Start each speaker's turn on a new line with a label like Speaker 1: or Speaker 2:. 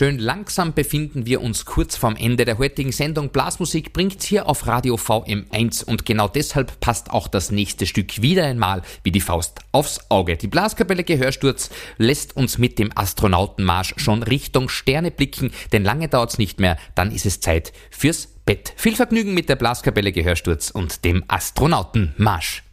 Speaker 1: Schön langsam befinden wir uns kurz vorm Ende der heutigen Sendung. Blasmusik bringt's hier auf Radio VM1 und genau deshalb passt auch das nächste Stück wieder einmal wie die Faust aufs Auge. Die Blaskapelle Gehörsturz lässt uns mit dem Astronautenmarsch schon Richtung Sterne blicken, denn lange dauert's nicht mehr, dann ist es Zeit fürs Bett. Viel Vergnügen mit der Blaskapelle Gehörsturz und dem Astronautenmarsch.